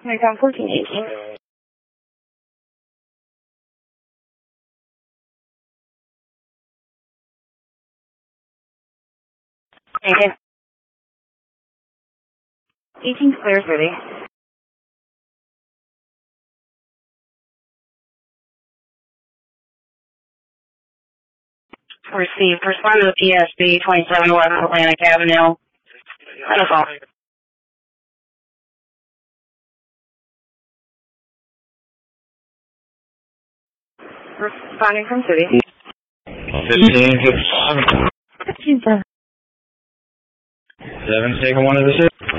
Nikon 1418. Okay. 18 clear 30. Received. Respond to the PSB 27 West Atlantic Avenue. That's all. Responding from city. 1557. 15 7. 7, taking 1 of the 6.